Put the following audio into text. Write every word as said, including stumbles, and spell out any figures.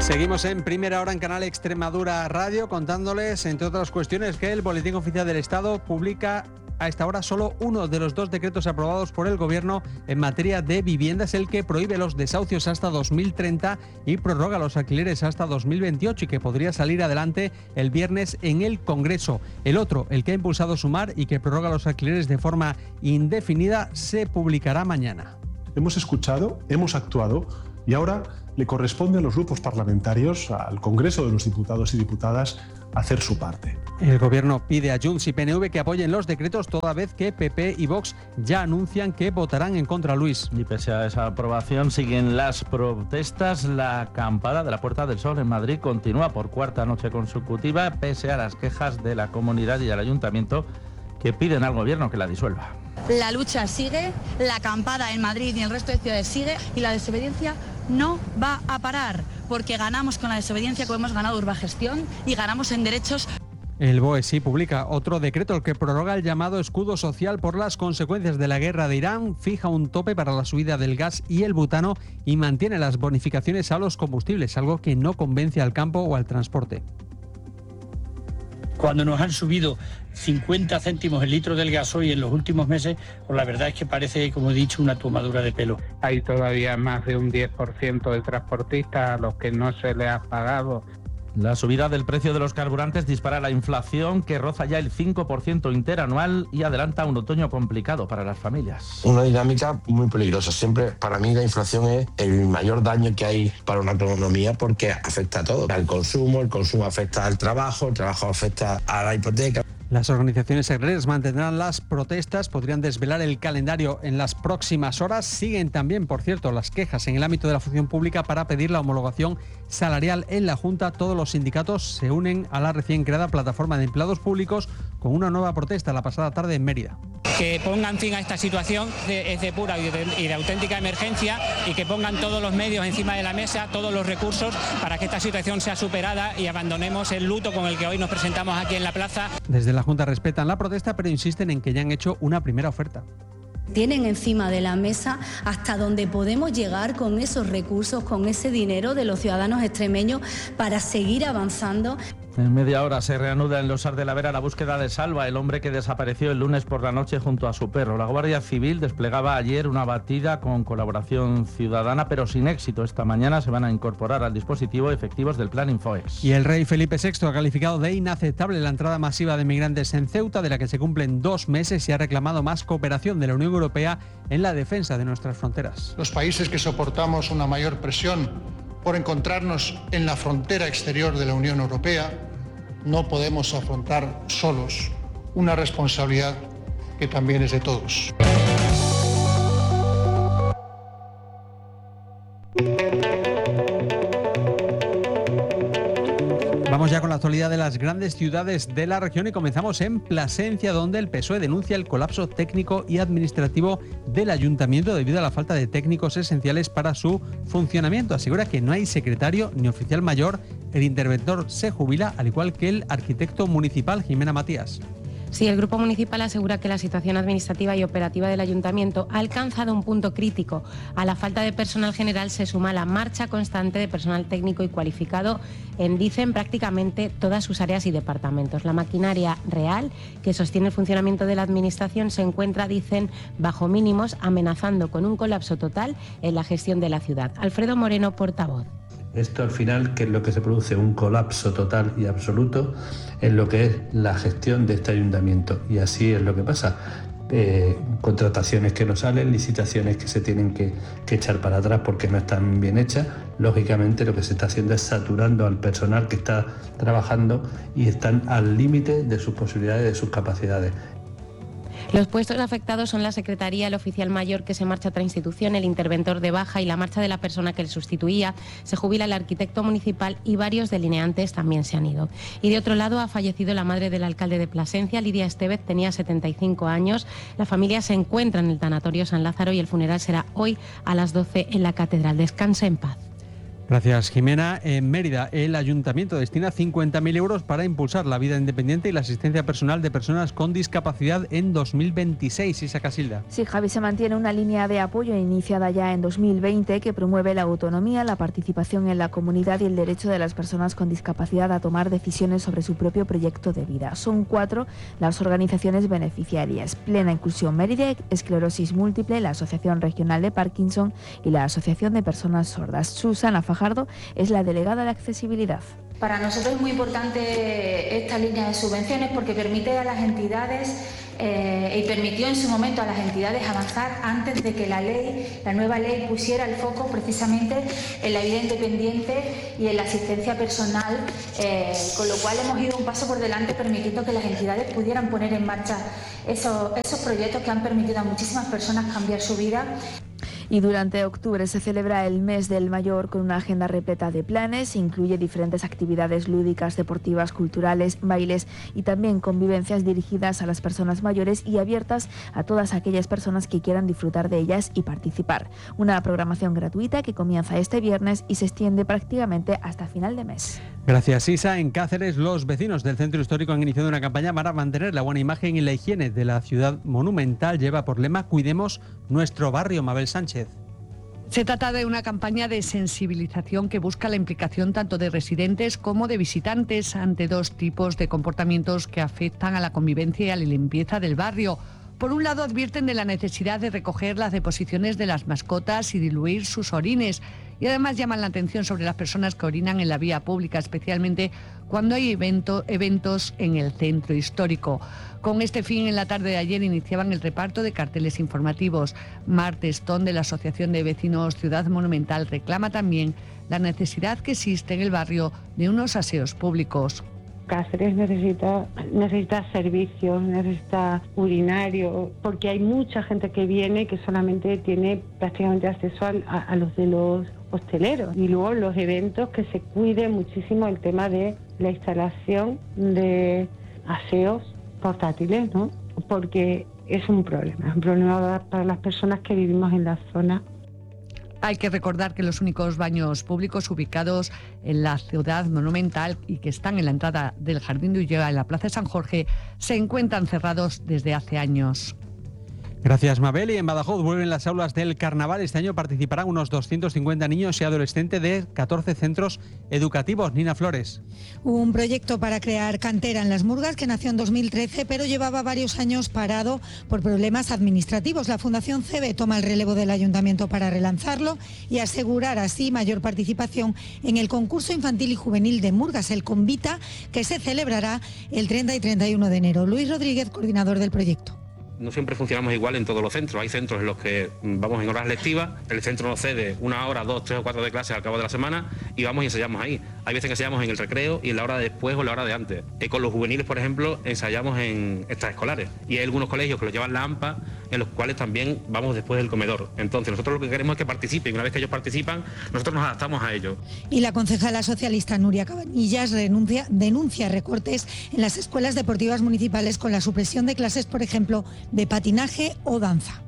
Seguimos en Primera Hora en Canal Extremadura Radio contándoles, entre otras cuestiones, que el Boletín Oficial del Estado publica a esta hora solo uno de los dos decretos aprobados por el Gobierno en materia de vivienda. Es el que prohíbe los desahucios hasta dos mil treinta y prorroga los alquileres hasta dos mil veintiocho y que podría salir adelante el viernes en el Congreso. El otro, el que ha impulsado Sumar y que prorroga los alquileres de forma indefinida, se publicará mañana. Hemos escuchado, hemos actuado y ahora le corresponde a los grupos parlamentarios, al Congreso de los Diputados y Diputadas, hacer su parte. El Gobierno pide a Junts y P N V que apoyen los decretos, toda vez que P P y Vox ya anuncian que votarán en contra. Luis. Y pese a esa aprobación siguen las protestas. La acampada de la Puerta del Sol en Madrid continúa por cuarta noche consecutiva, pese a las quejas de la comunidad y del ayuntamiento que piden al Gobierno que la disuelva. La lucha sigue, la acampada en Madrid y en el resto de ciudades sigue y la desobediencia no va a parar, porque ganamos con la desobediencia como hemos ganado Urbagestión y ganamos en derechos. El B O E sí publica otro decreto, el que prorroga el llamado escudo social por las consecuencias de la guerra de Irán, fija un tope para la subida del gas y el butano y mantiene las bonificaciones a los combustibles, algo que no convence al campo o al transporte. Cuando nos han subido cincuenta céntimos el litro del gasoil en los últimos meses, pues la verdad es que parece, como he dicho, una tomadura de pelo. Hay todavía más de un diez por ciento de transportistas a los que no se les ha pagado. La subida del precio de los carburantes dispara la inflación, que roza ya el cinco por ciento interanual y adelanta un otoño complicado para las familias. Una dinámica muy peligrosa. Siempre, para mí, la inflación es el mayor daño que hay para una economía porque afecta a todo. Al consumo, el consumo afecta al trabajo, el trabajo afecta a la hipoteca. Las organizaciones agrarias mantendrán las protestas, podrían desvelar el calendario en las próximas horas. Siguen también, por cierto, las quejas en el ámbito de la función pública para pedir la homologación salarial en la Junta. Todos los sindicatos se unen a la recién creada Plataforma de Empleados Públicos con una nueva protesta la pasada tarde en Mérida. Que pongan fin a esta situación de, es de pura y de, y de auténtica emergencia y que pongan todos los medios encima de la mesa, todos los recursos para que esta situación sea superada y abandonemos el luto con el que hoy nos presentamos aquí en la plaza. Desde la Junta respetan la protesta, pero insisten en que ya han hecho una primera oferta. Tienen encima de la mesa hasta donde podemos llegar con esos recursos, con ese dinero de los ciudadanos extremeños para seguir avanzando. En media hora se reanuda en Losar de la Vera la búsqueda de Salva, el hombre que desapareció el lunes por la noche junto a su perro. La Guardia Civil desplegaba ayer una batida con colaboración ciudadana, pero sin éxito. Esta mañana se van a incorporar al dispositivo efectivos del Plan Infoex. Y el rey Felipe sexto ha calificado de inaceptable la entrada masiva de migrantes en Ceuta, de la que se cumplen dos meses, y ha reclamado más cooperación de la Unión Europea en la defensa de nuestras fronteras. Los países que soportamos una mayor presión por encontrarnos en la frontera exterior de la Unión Europea no podemos afrontar solos una responsabilidad que también es de todos. Vamos ya con la actualidad de las grandes ciudades de la región y comenzamos en Plasencia, donde el P S O E denuncia el colapso técnico y administrativo del ayuntamiento debido a la falta de técnicos esenciales para su funcionamiento. Asegura que no hay secretario ni oficial mayor. El interventor se jubila, al igual que el arquitecto municipal, Jimena Matías. Sí, el Grupo Municipal asegura que la situación administrativa y operativa del Ayuntamiento ha alcanzado un punto crítico. A la falta de personal general se suma la marcha constante de personal técnico y cualificado en, dicen, prácticamente todas sus áreas y departamentos. La maquinaria real que sostiene el funcionamiento de la Administración se encuentra, dicen, bajo mínimos, amenazando con un colapso total en la gestión de la ciudad. Alfredo Moreno, portavoz. Esto al final, ¿qué es lo que se produce? Un colapso total y absoluto en lo que es la gestión de este ayuntamiento. Y así es lo que pasa. Eh, contrataciones que no salen, licitaciones que se tienen que, que echar para atrás porque no están bien hechas. Lógicamente lo que se está haciendo es saturando al personal que está trabajando y están al límite de sus posibilidades, de sus capacidades. Los puestos afectados son la Secretaría, el oficial mayor que se marcha a otra institución, el interventor de baja y la marcha de la persona que le sustituía. Se jubila el arquitecto municipal y varios delineantes también se han ido. Y de otro lado ha fallecido la madre del alcalde de Plasencia, Lidia Estevez, tenía setenta y cinco años. La familia se encuentra en el tanatorio San Lázaro y el funeral será hoy a las doce en la catedral. Descanse en paz. Gracias, Jimena. En Mérida, el Ayuntamiento destina cincuenta mil euros para impulsar la vida independiente y la asistencia personal de personas con discapacidad en dos mil veintiséis. Isa Casilda. Sí, Javi, se mantiene una línea de apoyo iniciada ya en dos mil veinte que promueve la autonomía, la participación en la comunidad y el derecho de las personas con discapacidad a tomar decisiones sobre su propio proyecto de vida. Son cuatro las organizaciones beneficiarias: Plena Inclusión Mérida, Esclerosis Múltiple, la Asociación Regional de Parkinson y la Asociación de Personas Sordas. Susana Fajardo es la delegada de accesibilidad. Para nosotros es muy importante esta línea de subvenciones porque permite a las entidades eh, y permitió en su momento a las entidades avanzar antes de que la ley, la nueva ley pusiera el foco precisamente en la vida independiente y en la asistencia personal, eh, con lo cual hemos ido un paso por delante permitiendo que las entidades pudieran poner en marcha esos, esos proyectos que han permitido a muchísimas personas cambiar su vida. Y durante octubre se celebra el Mes del Mayor con una agenda repleta de planes. Incluye diferentes actividades lúdicas, deportivas, culturales, bailes y también convivencias dirigidas a las personas mayores y abiertas a todas aquellas personas que quieran disfrutar de ellas y participar. Una programación gratuita que comienza este viernes y se extiende prácticamente hasta final de mes. Gracias, Isa. En Cáceres, los vecinos del centro histórico han iniciado una campaña para mantener la buena imagen y la higiene de la ciudad monumental. Lleva por lema Cuidemos nuestro barrio. Mabel Sánchez. Se trata de una campaña de sensibilización que busca la implicación tanto de residentes como de visitantes ante dos tipos de comportamientos que afectan a la convivencia y a la limpieza del barrio. Por un lado, advierten de la necesidad de recoger las deposiciones de las mascotas y diluir sus orines. Y además llaman la atención sobre las personas que orinan en la vía pública, especialmente cuando hay evento, eventos en el centro histórico. Con este fin, en la tarde de ayer iniciaban el reparto de carteles informativos. Mar Testón, de la Asociación de Vecinos Ciudad Monumental, reclama también la necesidad que existe en el barrio de unos aseos públicos. Cáceres necesita, necesita servicios, necesita urinario, porque hay mucha gente que viene que solamente tiene prácticamente acceso a, a los de los hosteleros. Y luego los eventos, que se cuide muchísimo el tema de la instalación de aseos portátiles, ¿no? Porque es un problema, es un problema para las personas que vivimos en la zona. Hay que recordar que los únicos baños públicos ubicados en la ciudad monumental y que están en la entrada del Jardín de Ulloa en la Plaza de San Jorge se encuentran cerrados desde hace años. Gracias, Mabel. Y en Badajoz vuelven las aulas del carnaval. Este año participarán unos doscientos cincuenta niños y adolescentes de catorce centros educativos. Nina Flores. Un proyecto para crear cantera en Las Murgas que nació en dos mil trece, pero llevaba varios años parado por problemas administrativos. La Fundación C E B E toma el relevo del Ayuntamiento para relanzarlo y asegurar así mayor participación en el concurso infantil y juvenil de Murgas, el Convita, que se celebrará el treinta y treinta y uno de enero. Luis Rodríguez, coordinador del proyecto. No siempre funcionamos igual en todos los centros. Hay centros en los que vamos en horas lectivas, el centro nos cede una hora, dos, tres o cuatro de clases al cabo de la semana y vamos y ensayamos ahí. Hay veces que ensayamos en el recreo y en la hora de después o en la hora de antes. Y con los juveniles, por ejemplo, ensayamos en extraescolares. Y hay algunos colegios que lo llevan la AMPA, en los cuales también vamos después del comedor. Entonces nosotros lo que queremos es que participen. Una vez que ellos participan, nosotros nos adaptamos a ellos. Y la concejala socialista Nuria Cabanillas renuncia, denuncia recortes en las escuelas deportivas municipales con la supresión de clases, por ejemplo, de patinaje o danza.